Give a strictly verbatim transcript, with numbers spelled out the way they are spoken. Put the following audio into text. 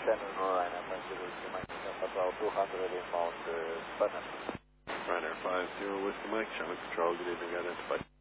Channel nine, F zero Whiskey Mike, Patrol two hundred inbound uh, Spanner. Runner five zero Whiskey Mike, Channel Control, good evening, identified.